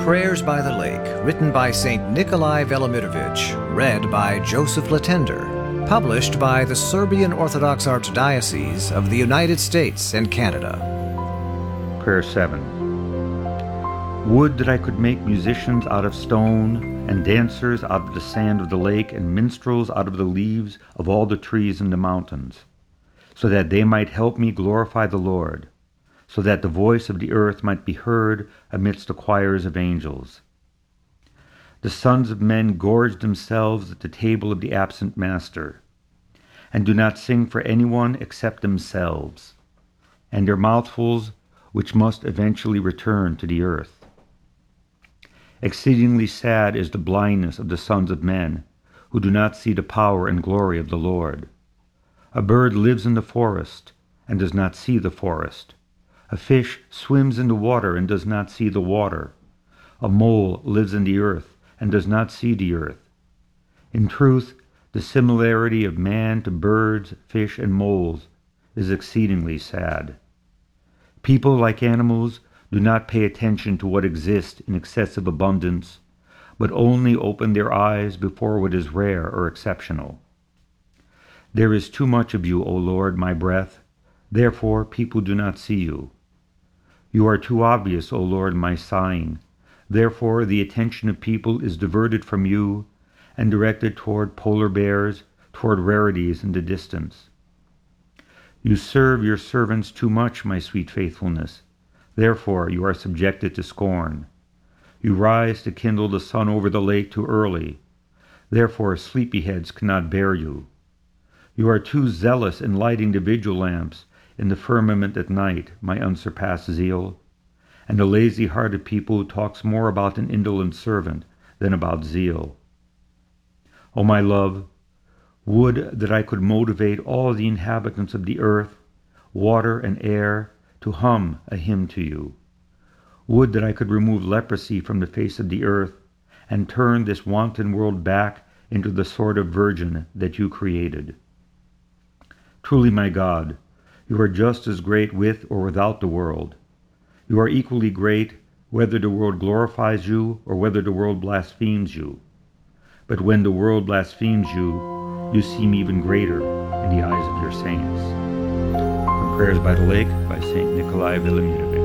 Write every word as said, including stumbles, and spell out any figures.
Prayers by the Lake, written by Saint Nikolai Velimirovich, read by Joseph Latender, published by the Serbian Orthodox Archdiocese of the United States and Canada. Prayer seven. Would that I could make musicians out of stone, and dancers out of the sand of the lake, and minstrels out of the leaves of all the trees in the mountains, so that they might help me glorify the Lord, so that the voice of the earth might be heard amidst the choirs of angels. The sons of men gorge themselves at the table of the absent master, and do not sing for anyone except themselves, and their mouthfuls which must eventually return to the earth. Exceedingly sad is the blindness of the sons of men, who do not see the power and glory of the Lord. A bird lives in the forest, and does not see the forest. A fish swims in the water and does not see the water. A mole lives in the earth and does not see the earth. In truth, the similarity of man to birds, fish, and moles is exceedingly sad. People, like animals, do not pay attention to what exists in excessive abundance, but only open their eyes before what is rare or exceptional. There is too much of you, O Lord, my breath, therefore people do not see you. You are too obvious, O Lord, my sighing, therefore the attention of people is diverted from you and directed toward polar bears, toward rarities in the distance. You serve your servants too much, my sweet faithfulness, therefore you are subjected to scorn. You rise to kindle the sun over the lake too early, therefore sleepyheads cannot bear you. You are too zealous in lighting the vigil lamps in the firmament at night, my unsurpassed zeal, and the lazy-hearted people talks more about an indolent servant than about zeal. O my love, would that I could motivate all the inhabitants of the earth, water and air, to hum a hymn to you. Would that I could remove leprosy from the face of the earth, and turn this wanton world back into the sort of virgin that you created. Truly, my God, you are just as great with or without the world. You are equally great whether the world glorifies you or whether the world blasphemes you. But when the world blasphemes you, you seem even greater in the eyes of your saints. From Prayers by the Lake by Saint Nikolai Velimirovich.